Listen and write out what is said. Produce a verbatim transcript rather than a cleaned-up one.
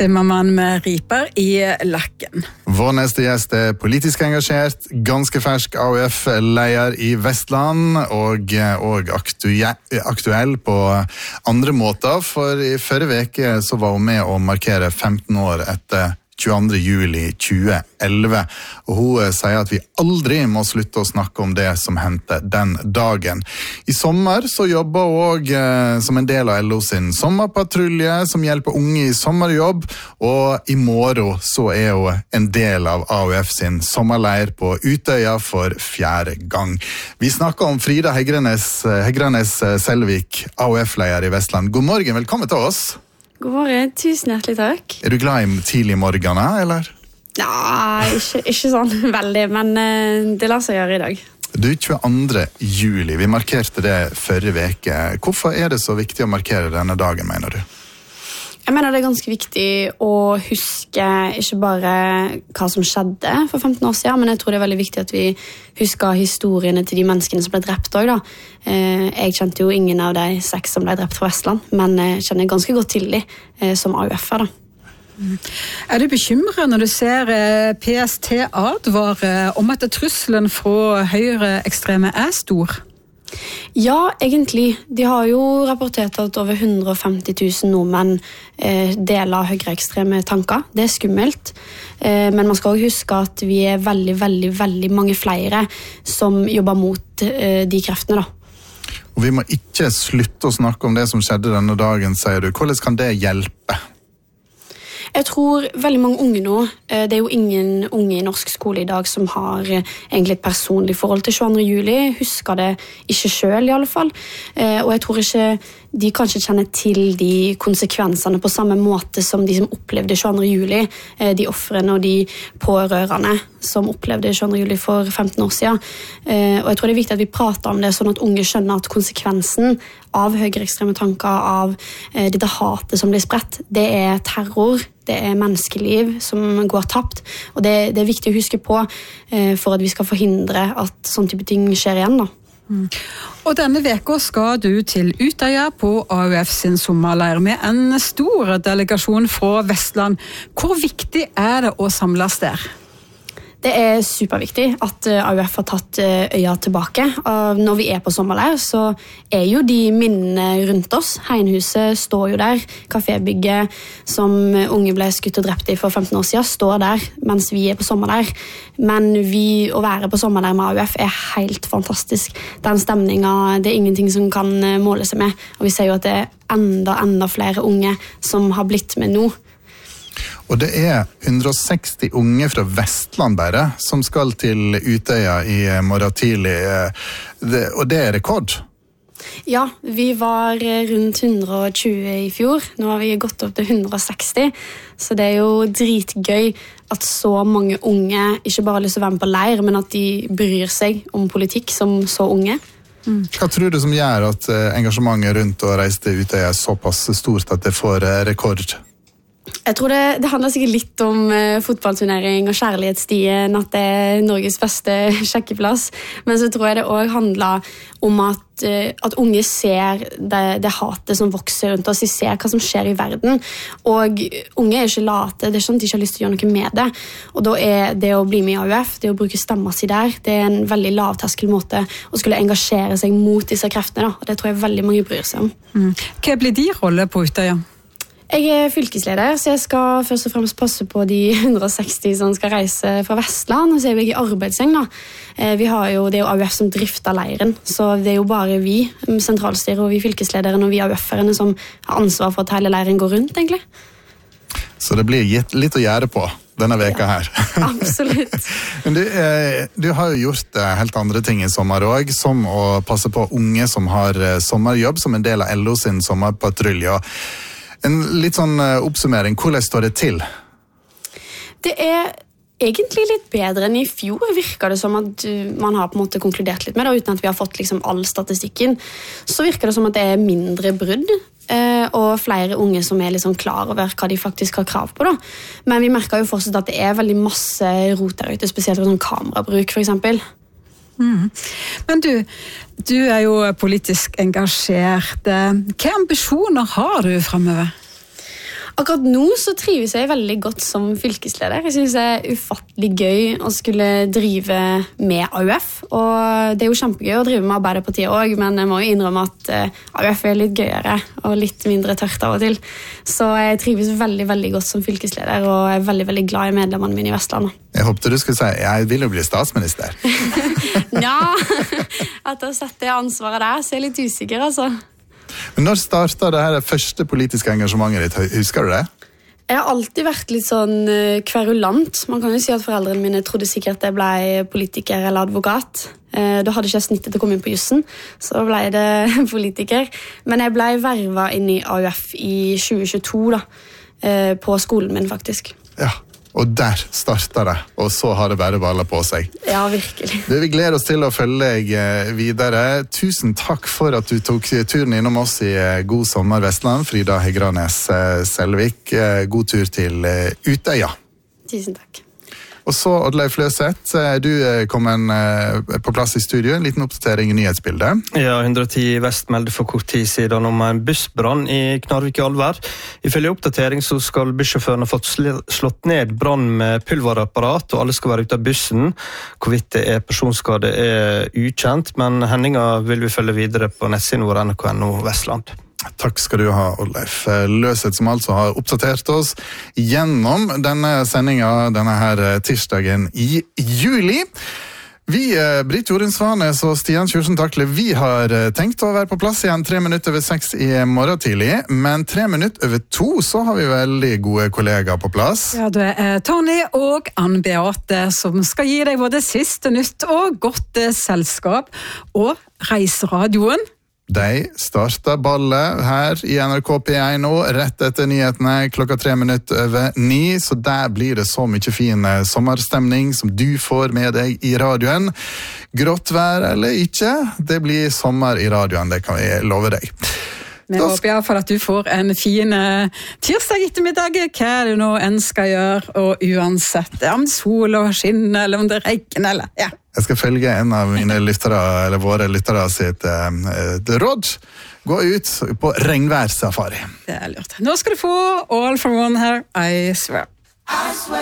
Zimmermann med riper i lakken. Vår neste gjest er politisk engasjert, ganske fersk A U F-leder i Vestland, og, og aktue, aktuell på andre måter, for i forrige veke så var hun med å markere femten år etter tjueandre juli tjueelleve, og hun sier at vi aldri må slutte å snakke om det som hendte den dagen. I sommer så jobber hun også eh, som en del av L O sin sommerpatrulje, som hjelper unge i sommerjobb, og i morgen så er hun en del av A U F sin sommerleir på Utøya for fjerde gang. Vi snakker om Frida Hegrenes, Hegrenes Selvik, A U F-leder i Vestland. God morgen, velkommen til oss. God morgen, tusen hjertelig takk. Er du glad i tidlig morgene, eller? Nei, ikke, ikke sånn veldig, men uh, det lar seg gjøre i dag. Du, tjueandre juli, vi markerte det forrige veke. Hvorfor er det så viktig å markere denne dagen, mener du? Jeg mener det er ganske viktig å huske ikke bare hva som skjedde for femten år siden, men jeg tror det er veldig viktig at vi husker historiene til de menneskene som ble drept også, da. Jeg kjente jo ingen av de seks som ble drept fra Vestland, men jeg kjenner ganske godt til de som A U F-er, da. Er du bekymret når du ser P S T advarer om at trusselen fra høyreekstreme er stor? Ja, egentlig. De har jo rapportert at over hundre og femti tusen nordmenn eh, deler høyreekstreme tanker. Det er skummelt. Eh, men man skal også huske at vi er veldig, veldig, veldig mange flere som jobber mot eh, de kreftene, da. Og vi må ikke slutte å snakke om det som skjedde denne dagen, sier du. Hvordan kan det hjelpe? Jeg tror veldig mange unge nå, det er jo ingen unge i norsk skole i dag som har egentlig et personlig forhold til tjueandre juli, husker det ikke selv i alle fall, og jeg tror ikke de kanskje kjenner til de konsekvensene på samme måte som de som opplevde tjueandre juli, de offrene og de pårørende som opplevde tjueandre juli for femten år siden. Og jeg tror det er viktig at vi prater om det, sånn at unge skjønner at konsekvensen av høyreekstreme tanker, av dette hatet som blir spredt, det er terror, det er menneskeliv som går tapt, og det, det er viktig å huske på for at vi skal forhindre at sånn type ting skjer igjen, da. Mm. Og denne veka skal du til Utøya på A U F sin sommerleir med en stor delegasjon fra Vestland. Hvor viktig er det å samles der? Det er superviktig at A U F har tatt øya tilbake. Når vi er på sommerleir, så er jo de minnene rundt oss. Heinhuset står jo der. Kafébygget som unge ble skutt og drept i for femten år siden, står der mens vi er på sommerleir. Men vi, å være på sommerleir med A U F er helt fantastisk. Den stemningen, det er ingenting som kan måle seg med. Og vi ser jo at det er enda, enda flere unge som har blitt med nå. Og det er hundre og seksti unge fra Vestland bare som skal til Utøya i morgen tidlig, det, og det er rekord. Ja, vi var rundt hundre og tjue i fjor, nå har vi gått opp til hundre og seksti, så det er jo dritgøy at så mange unge ikke bare har lyst til å være med på leir, men at de bryr seg om politikk som så unge. Mm. Hva tror du som gjør at engasjementet rundt å reise til Utøya er såpass stort at det får rekord? Jeg tror det, det handler sikkert litt om uh, fotballturnering og kjærlighetsstien, at det er Norges beste sjekkeplass. Men så tror jeg det også handler om at, uh, at unge ser det, det hatet som vokser rundt oss. De ser hva som skjer i verden. Og unge er ikke late, det er sånn at de ikke har lyst til å gjøre noe med det. Og da er det å bli med i A U F, det å bruke stemmer si der, det er en veldig lavterskel måte å skulle engasjere seg mot disse kreftene. Da. Og det tror jeg veldig mange bryr seg om. Mm. Hva blir de rolle på Utøya? Jeg er fylkesleder, så jeg skal først og fremst passe på de hundre og seksti som skal reise fra Vestland, og så er jeg i arbeidsgjeng da. Vi har jo, det er jo A U F som drifter leiren, så det er jo bare vi, sentralstyret og vi fylkeslederen og vi A U F-erne som har ansvar for at hele leiren går rundt, egentlig. Så det blir litt å gjøre på denne veka her. Ja, absolutt. Men du, eh, du har jo gjort helt andre ting i sommer også, som å passe på unge som har sommerjobb, som en del av L O sin sommerpatrulje. En litt sånn oppsummering, hvordan står det til? Det er egentlig litt bedre enn i fjor, virker det som at man har på en måte konkludert litt med det, uten at vi har fått liksom all statistikken. Så virker det som at det er mindre brudd, og flere unge som er liksom klar over hva de faktisk har krav på. Da. Men vi merker jo fortsatt at det er veldig masse rot der ute, spesielt for sånn kamerabruk for eksempel. Mm. Men du, du er jo politisk engasjert. Hva ambisjoner har du fremover? Akkurat nå så trives jeg veldig godt som fylkesleder. Jeg synes det er ufattelig gøy å skulle drive med A U F. Og det er jo kjempegøy å drive med Arbeiderpartiet også, men jeg må jo innrømme at A U F er litt gøyere og litt mindre tørt av og til. Så jeg trives veldig, veldig godt som fylkesleder og er veldig, veldig glad i medlemmene mine i Vestland. Jeg håpte du skulle si, jeg vil jo bli statsminister. Ja, at jeg setter det ansvaret der, så er jeg litt usikker, altså. Men når startet det her første politiske engasjementet ditt? Husker du det? Jeg har alltid vært litt sånn kverulant. Man kan jo si at foreldrene mine trodde sikkert jeg ble politiker eller advokat. Da hadde ikke jeg snittet til å komme inn på jussen, så ble det politiker. Men jeg ble vervet inn i A U F i tjue tjueto da, på skolen min faktisk. Ja. Og der startet det, og så har det bare ballet på seg. Ja, virkelig. Det vi gleder oss til å følge deg videre. Tusen takk for at du tok turen innom oss i God sommer Vestland. Frida Hegranes Selvik, god tur til Utøya. Tusen takk. Og så, Oddleif Løseth, du kom en, på plass i studio, en liten oppdatering i nyhetsbildet. Ja, hundre og ti Vest meldte for kort tid siden om en bussbrann i Knarvik i Alvær. Ifølge oppdatering så skal bussjåføren ha fått slått ned brann med pulverapparat, og alle skal være ute av bussen. Hvorvidt det er personskade er ukjent, men hendinga vil vi følge videre på nettsiden vår N R K N O Vestland. Takk skal du ha, Oddleif Løseth, som altså har oppdatert oss gjennom denne sendinga denne her tirsdagen i juli. Vi, Britt Jorunnsvanes og Stian Kjursen Takle, vi har tenkt å være på plass igjen tre minutter over seks i morgen tidlig, men tre minutter over to så har vi veldig gode kollegaer på plass. Ja, det er Tony og Ann Beate som skal gi deg både siste nytt og godt selskap, og Reiseradioen. De starter ballet her i N R K P én nå, rett etter nyhetene klokka tre minutter over ni, så der blir det så mye fin sommerstemning som du får med deg i radioen. Grått vær eller ikke, det blir sommer i radioen, det kan jeg love deg. Vi håper i hvert fall at du får en fin tirsdag ettermiddag, hva er det nå en skal gjøre, og uansett om sol og skinn, eller om det regner, eller ja. Jeg skal følge en av mine lyttere, eller våre lyttere sitt eh, råd. Gå ut på regnvær safari. Det er lurt. Nå skal du få All for One her, I Swear. I swear.